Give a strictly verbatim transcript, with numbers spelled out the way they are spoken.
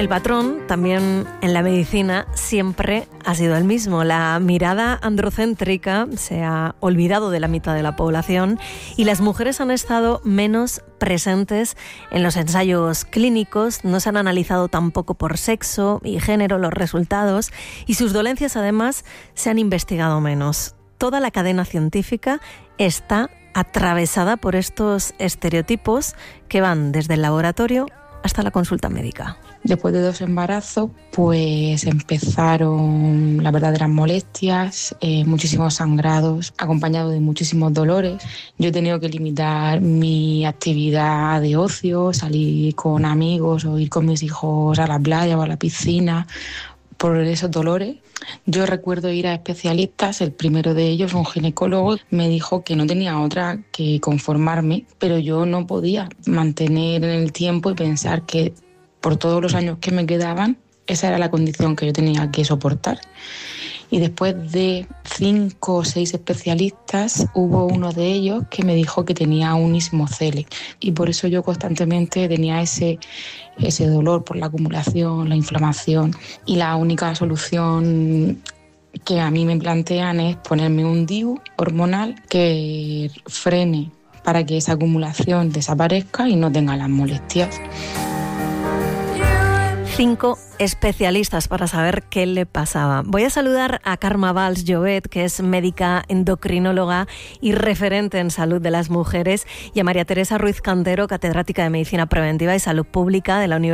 El patrón, también en la medicina, siempre ha sido el mismo. La mirada androcéntrica se ha olvidado de la mitad de la población y las mujeres han estado menos presentes en los ensayos clínicos, no se han analizado tampoco por sexo y género los resultados y sus dolencias además se han investigado menos. Toda la cadena científica está atravesada por estos estereotipos que van desde el laboratorio hasta la consulta médica. Después de dos embarazos, pues empezaron las verdaderas molestias, eh, muchísimos sangrados, acompañados de muchísimos dolores. Yo he tenido que limitar mi actividad de ocio, salir con amigos o ir con mis hijos a la playa o a la piscina por esos dolores. Yo recuerdo ir a especialistas, el primero de ellos, un ginecólogo, me dijo que no tenía otra que conformarme, pero yo no podía mantener en el tiempo y pensar que por todos los años que me quedaban, esa era la condición que yo tenía que soportar. Y después de cinco o seis especialistas, hubo uno de ellos que me dijo que tenía un ismocele. Y por eso yo constantemente tenía ese, ese dolor por la acumulación, la inflamación. Y la única solución que a mí me plantean es ponerme un D I U hormonal que frene para que esa acumulación desaparezca y no tenga las molestias. Cinco especialistas para saber qué le pasaba. Voy a saludar a Carme Valls Llobet, que es médica endocrinóloga y referente en salud de las mujeres, y a María Teresa Ruiz Cantero, catedrática de Medicina Preventiva y Salud Pública de la Universidad